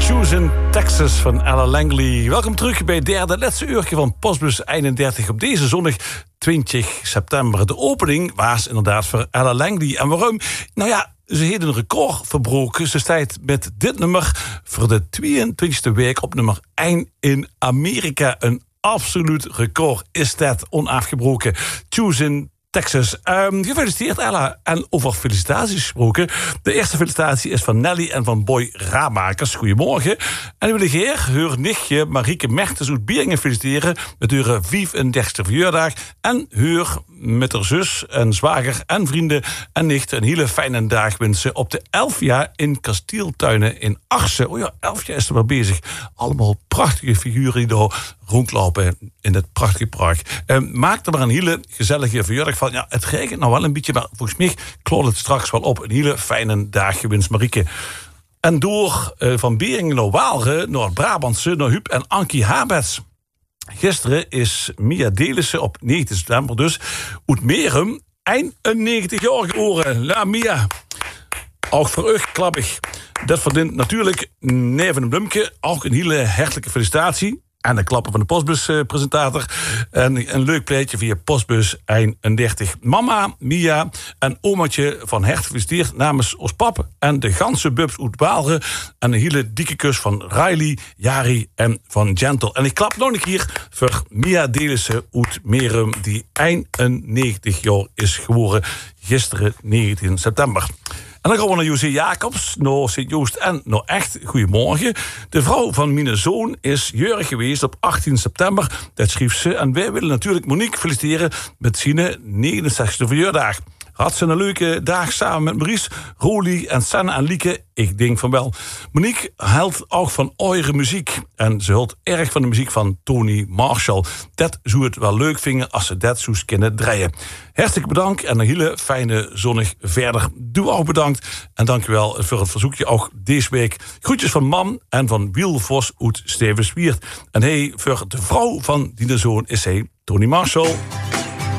Choose Texas van Ella Langley. Welkom terug bij het derde laatste uurtje van Postbus 31 op deze zondag 20 september. De opening was inderdaad voor Ella Langley. En waarom? Nou ja, ze heeft een record verbroken. Ze staat met dit nummer voor de 22e week op nummer 1 in Amerika. Een absoluut record is dat onafgebroken. Choose Texas. Gefeliciteerd, Ella. En over felicitaties gesproken. De eerste felicitatie is van Nelly en van Boy Ramakers. Goedemorgen. En we willen haar nichtje Marieke Mertens uit Bieringen feliciteren met haar 35e verjaardag. En haar met haar zus en zwager en vrienden en nicht een hele fijne dag wensen op de 11 jaar in Kastieltuinen in Arsen. Oh ja, 11 jaar is er maar bezig. Allemaal prachtige figuren die daar rondlopen in het prachtige park. Maak er maar een hele gezellige verjaardag van. Ja, het regent nou wel een beetje, maar volgens mij klopt het straks wel op. Een hele fijne dag gewenst, Marieke. En door van Beringen naar Waalre, naar Brabantse, naar Huub en Ankie Habets. Gisteren is Mia Delissen op 19 september dus uit Merum 91 jaar geworden. La Mia. Ook voor u klappig. Dat verdient natuurlijk neven een bloemke ook een hele hartelijke felicitatie. En de klappen van de Postbus-presentator. En een leuk pleitje via Postbus 31. Mama, Mia en omaatje van harte gefeliciteerd namens ons pap en de ganse bubs uit Waalre. En een hele dikke kus van Riley, Jari en van Gentle. En ik klap nog een keer voor Mia Delissen uit Merum, die 91 jaar is geworden. Gisteren 19 september. En dan gaan we naar José Jacobs, naar Sint-Joost en naar Echt. Goedemorgen. De vrouw van mijn zoon is jarig geweest op 18 september. Dat schreef ze. En wij willen natuurlijk Monique feliciteren met zijn 69e verjaardag. Had ze een leuke dag samen met Maurice, Rolie en Sanne en Lieke? Ik denk van wel. Monique houdt ook van eigen muziek. En ze houdt erg van de muziek van Tony Marshall. Dat zou het wel leuk vinden als ze dat zou kunnen draaien. Hartelijk bedankt en een hele fijne zonnig verder. Doe ook bedankt. En dankjewel voor het verzoekje ook deze week. Groetjes van Mam en van Wiel Vos uit Stevenswiert. En hey, voor de vrouw van die zoon is hij Tony Marshall.